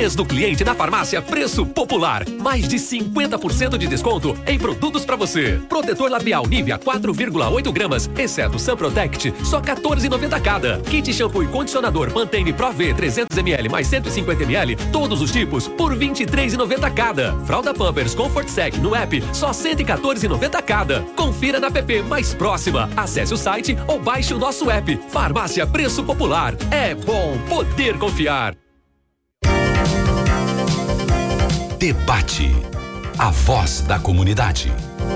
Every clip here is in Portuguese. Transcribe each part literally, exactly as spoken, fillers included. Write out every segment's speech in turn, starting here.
Mês do cliente na farmácia Preço Popular. Mais de cinquenta por cento de desconto em produtos para você. Protetor labial Nivea quatro vírgula oito gramas, exceto Sun Protect, só quatorze reais e noventa centavos cada. Kit shampoo e condicionador Mantene Pro V trezentos mililitros mais cento e cinquenta mililitros, todos os tipos, por vinte e três reais e noventa centavos cada. Fralda Pampers Comfort Sec no app, só cento e quatorze reais e noventa centavos cada. Confira na app mais próxima. Acesse o site ou baixe o nosso app. Farmácia Preço Popular. É bom poder confiar. Debate. A voz da comunidade.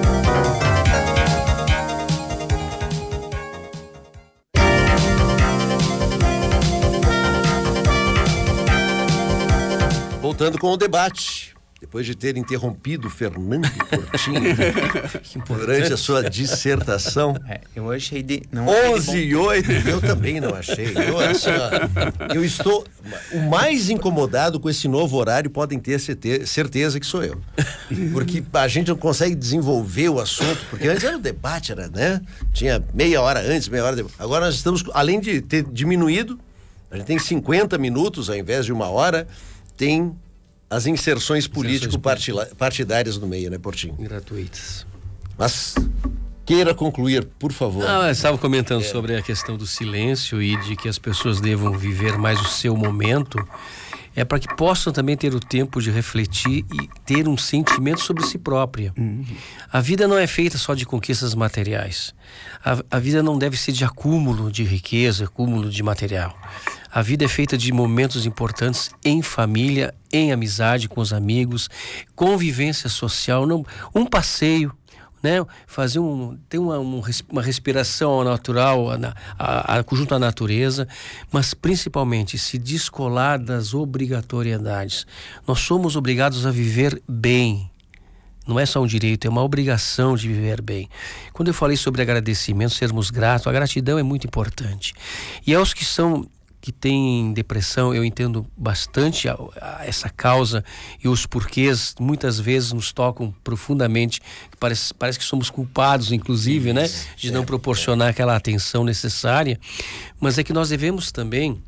Voltando com o debate, depois de ter interrompido Fernando Portinho durante a sua dissertação. É, eu achei de... Não onze e oito, eu também não achei. Eu, assim, ó, eu estou... O mais incomodado com esse novo horário, podem ter certeza que sou eu. Porque a gente não consegue desenvolver o assunto, porque antes era o debate, era, né? Tinha meia hora antes, meia hora depois. Agora nós estamos, além de ter diminuído, a gente tem cinquenta minutos ao invés de uma hora, tem as inserções político-partidárias no meio, né, Portinho? Gratuitas. Mas queira concluir, por favor. Ah, eu estava comentando é. sobre a questão do silêncio e de que as pessoas devam viver mais o seu momento, é para que possam também ter o tempo de refletir e ter um sentimento sobre si própria. Uhum. A vida não é feita só de conquistas materiais. A, a vida não deve ser de acúmulo de riqueza, acúmulo de material. A vida é feita de momentos importantes em família, em amizade com os amigos, convivência social, não, um passeio, né? Fazer um, ter uma, uma respiração natural, a, a, a, junto à natureza, mas principalmente se descolar das obrigatoriedades. Nós somos obrigados a viver bem. Não é só um direito, é uma obrigação de viver bem. Quando eu falei sobre agradecimento, sermos gratos, a gratidão é muito importante. E aos que são... que têm depressão, eu entendo bastante a, a essa causa e os porquês muitas vezes nos tocam profundamente, parece, parece que somos culpados inclusive, né, de não proporcionar aquela atenção necessária, mas é que nós devemos também,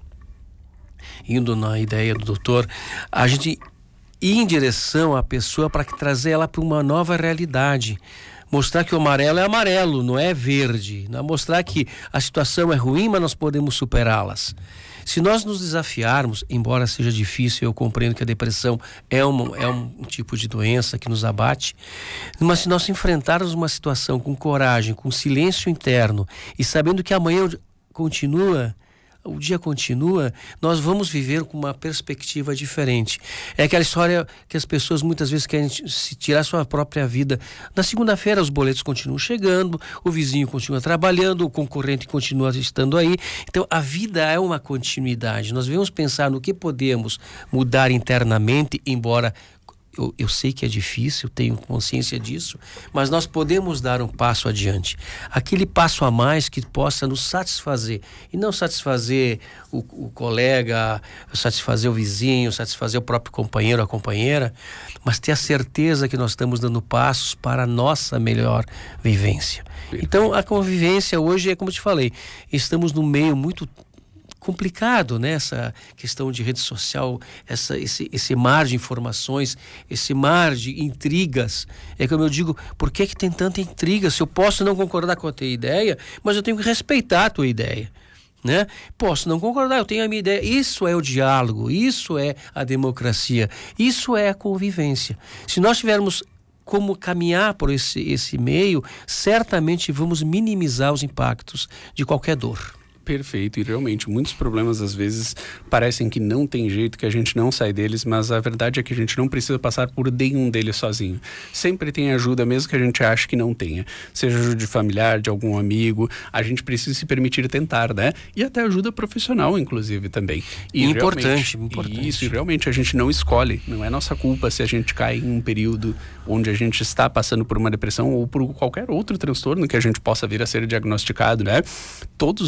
indo na ideia do doutor, a gente ir em direção à pessoa para trazer ela para uma nova realidade. Mostrar que o amarelo é amarelo, não é verde. Não é mostrar que a situação é ruim, mas nós podemos superá-las. Se nós nos desafiarmos, embora seja difícil, eu compreendo que a depressão é, uma, é um tipo de doença que nos abate, mas se nós enfrentarmos uma situação com coragem, com silêncio interno e sabendo que amanhã continua... o dia continua, nós vamos viver com uma perspectiva diferente. É aquela história que as pessoas muitas vezes querem se tirar sua própria vida. Na segunda-feira os boletos continuam chegando, o vizinho continua trabalhando, o concorrente continua estando aí. Então a vida é uma continuidade. Nós devemos pensar no que podemos mudar internamente, embora... Eu, eu sei que é difícil, tenho consciência disso, mas nós podemos dar um passo adiante. Aquele passo a mais que possa nos satisfazer. E não satisfazer o, o colega, satisfazer o vizinho, satisfazer o próprio companheiro, a companheira, mas ter a certeza que nós estamos dando passos para a nossa melhor vivência. Então, a convivência hoje é como eu te falei, estamos num meio muito complicado, né? Essa questão de rede social, essa, esse, esse mar de informações, esse mar de intrigas. É como eu digo, por que que tem tanta intriga? Se eu posso não concordar com a tua ideia, mas eu tenho que respeitar a tua ideia, né? Posso não concordar, eu tenho a minha ideia. Isso é o diálogo, isso é a democracia, isso é a convivência. Se nós tivermos como caminhar por esse, esse meio, certamente vamos minimizar os impactos de qualquer dor. Perfeito, e realmente muitos problemas às vezes parecem que não tem jeito, que a gente não sai deles, mas a verdade é que a gente não precisa passar por nenhum deles sozinho. Sempre tem ajuda, mesmo que a gente ache que não tenha. Seja ajuda de familiar, de algum amigo, a gente precisa se permitir tentar, né? E até ajuda profissional, inclusive, também. E importante, importante. Isso, e realmente a gente não escolhe, não é nossa culpa se a gente cai em um período onde a gente está passando por uma depressão ou por qualquer outro transtorno que a gente possa vir a ser diagnosticado, né? Todos nós vamos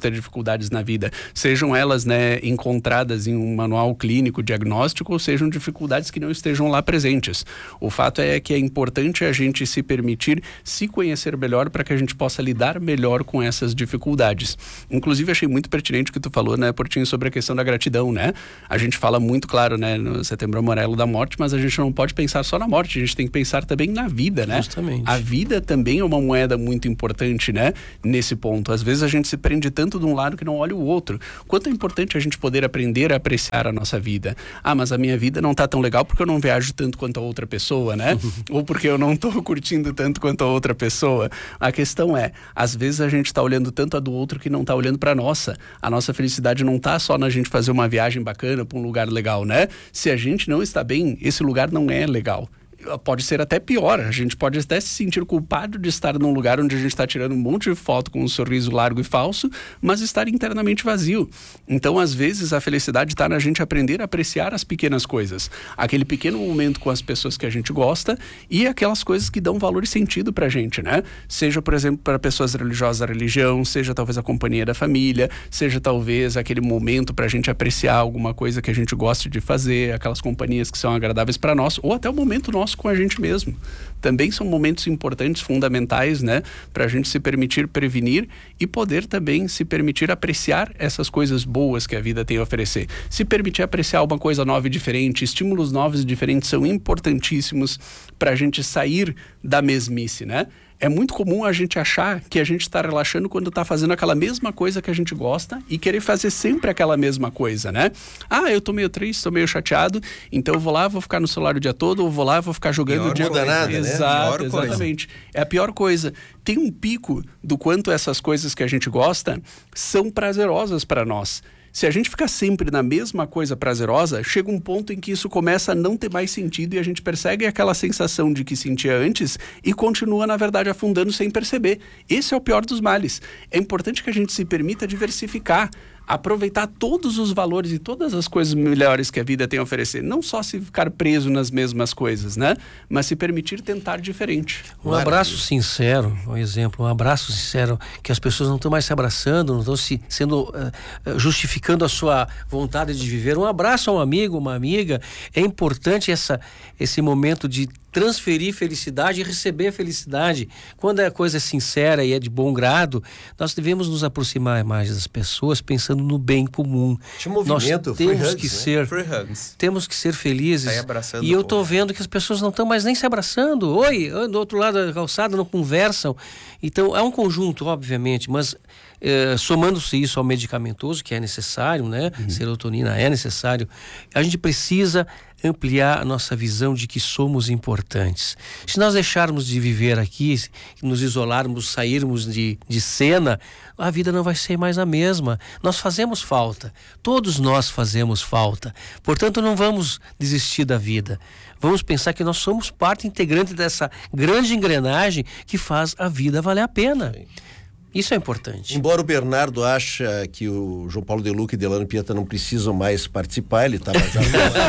ter dificuldades na vida, sejam elas, né, encontradas em um manual clínico diagnóstico ou sejam dificuldades que não estejam lá presentes. O fato é que é importante a gente se permitir se conhecer melhor para que a gente possa lidar melhor com essas dificuldades. Inclusive, achei muito pertinente o que tu falou, né, Portinho, sobre a questão da gratidão, né? A gente fala muito, claro, né, no Setembro Amarelo da morte, mas a gente não pode pensar só na morte, a gente tem que pensar também na vida, né? Justamente. A vida também é uma moeda muito importante, né, nesse ponto. Às vezes a gente se prende tanto de um lado que não olha o outro. Quanto é importante a gente poder aprender a apreciar a nossa vida. Ah, mas a minha vida não tá tão legal porque eu não viajo tanto quanto a outra pessoa, né? Ou porque eu não tô curtindo tanto quanto a outra pessoa. A questão é, às vezes a gente tá olhando tanto a do outro que não tá olhando pra nossa. A nossa felicidade não tá só na gente fazer uma viagem bacana pra um lugar legal, né? Se a gente não está bem, esse lugar não é legal. Pode ser até pior, a gente pode até se sentir culpado de estar num lugar onde a gente está tirando um monte de foto com um sorriso largo e falso, mas estar internamente vazio. Então, às vezes, a felicidade está na gente aprender a apreciar as pequenas coisas, aquele pequeno momento com as pessoas que a gente gosta e aquelas coisas que dão valor e sentido pra gente, né? Seja, por exemplo, para pessoas religiosas a religião, seja talvez a companhia da família, seja talvez aquele momento pra gente apreciar alguma coisa que a gente goste de fazer, aquelas companhias que são agradáveis para nós, ou até o momento nosso com a gente mesmo. Também são momentos importantes, fundamentais, né, para a gente se permitir prevenir e poder também se permitir apreciar essas coisas boas que a vida tem a oferecer. Se permitir apreciar uma coisa nova e diferente, estímulos novos e diferentes são importantíssimos para a gente sair da mesmice, né? É muito comum a gente achar que a gente está relaxando quando está fazendo aquela mesma coisa que a gente gosta e querer fazer sempre aquela mesma coisa, né? Ah, eu tô meio triste, tô meio chateado, então eu vou lá, vou ficar no celular o dia todo, ou vou lá, vou ficar jogando Pior o dia muda nada, né? Exato, Pior coisa. exatamente. É a pior coisa. Tem um pico do quanto essas coisas que a gente gosta são prazerosas para nós. Se a gente ficar sempre na mesma coisa prazerosa, chega um ponto em que isso começa a não ter mais sentido e a gente persegue aquela sensação de que sentia antes e continua, na verdade, afundando sem perceber. Esse é o pior dos males. É importante que a gente se permita diversificar, aproveitar todos os valores e todas as coisas melhores que a vida tem a oferecer. Não só se ficar preso nas mesmas coisas, né? Mas se permitir tentar diferente. Um abraço sincero, um exemplo, um abraço sincero, que as pessoas não estão mais se abraçando, não estão se sendo uh, justificando a sua vontade de viver. Um abraço a um amigo, uma amiga. É importante essa, esse momento de transferir felicidade e receber felicidade. Quando a coisa é sincera e é de bom grado, nós devemos nos aproximar mais das pessoas pensando no bem comum. Tinha um movimento, nós temos free que hugs, ser, né? Free hugs. temos que ser felizes. Sai abraçando E eu o tô povo. vendo que as pessoas não estão mais nem se abraçando. Oi, do outro lado da calçada, não conversam. Então é um conjunto, obviamente, mas eh, somando-se isso ao medicamentoso, que é necessário, né? Uhum. Serotonina é necessário. A gente precisa ampliar a nossa visão de que somos importantes. Se nós deixarmos de viver aqui, nos isolarmos, sairmos de, de cena, a vida não vai ser mais a mesma. Nós fazemos falta. Todos nós fazemos falta. Portanto, não vamos desistir da vida. Vamos pensar que nós somos parte integrante dessa grande engrenagem que faz a vida valer a pena. Sim. Isso é importante. Embora o Bernardo acha que o João Paulo De Luca e Delano Pieta não precisam mais participar, ele estava já...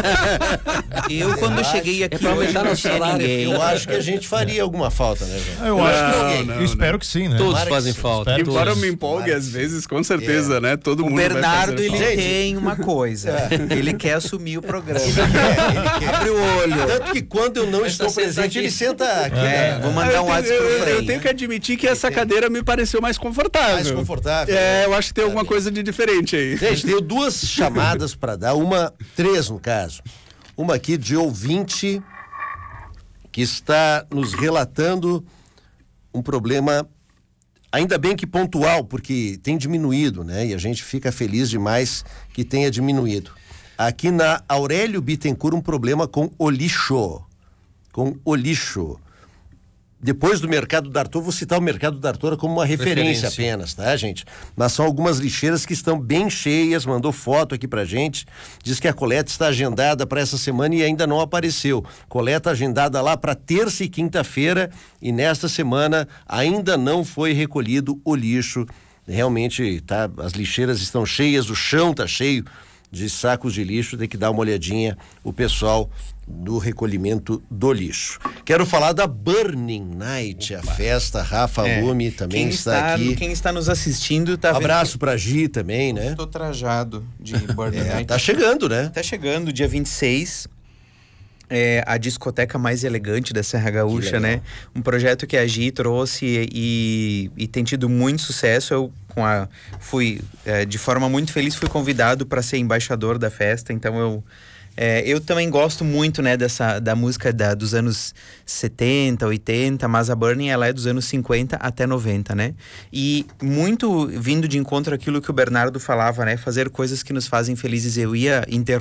Eu, quando eu cheguei aqui é hoje, não tinha ninguém. Eu acho que a gente faria alguma falta, né, João? Eu Eu acho acho que que alguém. alguém. Eu espero que sim, né? Todos Tomara que fazem sim. falta. Espero Embora eu Todos. me empolgue Claro. às vezes, com certeza, né? Todo O mundo vai Bernardo, fazer ele falta. tem uma coisa. Ele quer assumir o programa. Abre o olho. Tanto que quando eu não estou senta presente, aqui. ele senta aqui. É, né? vou mandar um eu, WhatsApp pro eu, Frei. eu tenho que admitir que essa cadeira me pareceu mais confortável. Mais confortável. É, eu acho que tem alguma coisa de diferente aí. Gente, tenho duas chamadas para dar, uma, três no caso. Uma aqui de ouvinte que está nos relatando um problema, ainda bem que pontual, porque tem diminuído, né? E a gente fica feliz demais que tenha diminuído. Aqui na Aurélio Bittencourt, um problema com o lixo. Com o lixo. Depois do Mercado do Arthur, vou citar o Mercado do Arthur como uma referência, Referência. apenas, tá, gente? Mas são algumas lixeiras que estão bem cheias, mandou foto aqui pra gente, diz que a coleta está agendada para essa semana e ainda não apareceu. Coleta agendada lá para terça e quinta-feira e nesta semana ainda não foi recolhido o lixo. Realmente, tá, as lixeiras estão cheias, o chão tá cheio de sacos de lixo, tem que dar uma olhadinha o pessoal do recolhimento do lixo. Quero falar da Burning Night, Opa. a festa. Rafa É, Lume também quem está, está aqui. Quem está nos assistindo tá Abraço vendo... pra Gi também, né? Estou trajado de Burning É, Night. tá chegando, né? Tá chegando, dia vinte e seis. É a discoteca mais elegante da Serra Gaúcha, né? Um projeto que a Gi trouxe e, e tem tido muito sucesso. Eu com a, fui, é, de forma muito feliz, fui convidado para ser embaixador da festa. Então eu, é, eu também gosto muito, né, dessa, da música da, dos anos setenta, oitenta, mas a Burning ela é dos anos cinquenta até noventa, né? E muito vindo de encontro àquilo que o Bernardo falava, né? Fazer coisas que nos fazem felizes. Eu ia interromper